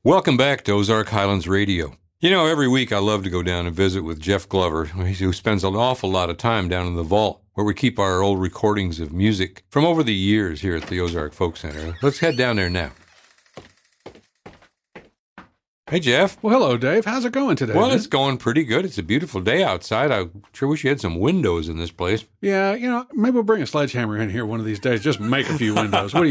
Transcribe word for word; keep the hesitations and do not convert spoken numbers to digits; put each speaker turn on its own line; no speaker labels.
Welcome back to Ozark Highlands Radio. You know, every week I love to go down and visit with Jeff Glover, who spends an awful lot of time down in the vault, where we keep our old recordings of music from over the years here at the Ozark Folk Center. Let's head down there now. Hey, Jeff.
Well, hello, Dave. How's it going today?
Well,
man?
It's going pretty good. It's a beautiful day outside. I sure wish you had some windows in this place.
Yeah, you know, maybe we'll bring a sledgehammer in here one of these days. Just make a few windows. What do you